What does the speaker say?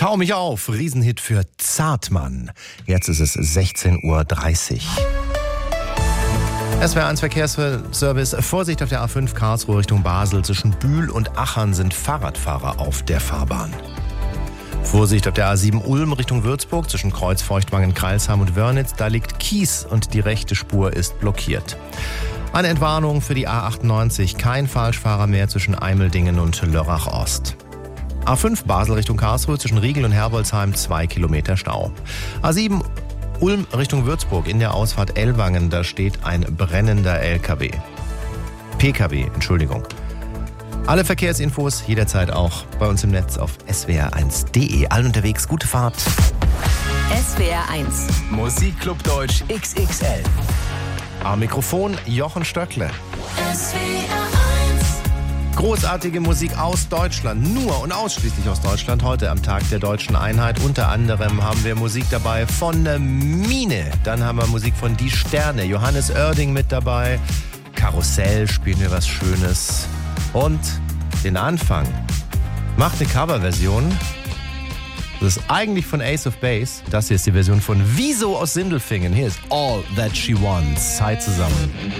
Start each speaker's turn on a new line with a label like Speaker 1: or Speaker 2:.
Speaker 1: Tau mich auf, Riesenhit für Zartmann. Jetzt ist es 16:30 Uhr. SWR1 Verkehrsservice. Vorsicht auf der A5 Karlsruhe Richtung Basel. Zwischen Bühl und Achern sind Fahrradfahrer auf der Fahrbahn. Vorsicht auf der A7 Ulm Richtung Würzburg. Zwischen Kreuz, Feuchtwangen, Crailsheim und Wörnitz. Da liegt Kies und die rechte Spur ist blockiert. Eine Entwarnung für die A98. Kein Falschfahrer mehr zwischen Eimeldingen und Lörrach Ost. A5 Basel Richtung Karlsruhe. Zwischen Riegel und Herbolzheim 2 Kilometer Stau. A7 Ulm Richtung Würzburg in der Ausfahrt Ellwangen. Da steht ein brennender PKW. Alle Verkehrsinfos jederzeit auch bei uns im Netz auf swr1.de. Allen unterwegs, gute Fahrt.
Speaker 2: SWR1
Speaker 3: Musikclub Deutsch XXL.
Speaker 1: Am Mikrofon Jochen Stöckle. Großartige Musik aus Deutschland, nur und ausschließlich aus Deutschland. Heute am Tag der Deutschen Einheit. Unter anderem haben wir Musik dabei von Mine. Dann haben wir Musik von Die Sterne. Johannes Oerding mit dabei. Karussell spielen wir was Schönes. Und den Anfang macht eine Coverversion. Das ist eigentlich von Ace of Base. Das hier ist die Version von Wieso aus Sindelfingen. Hier ist All That She Wants. Zeit zusammen.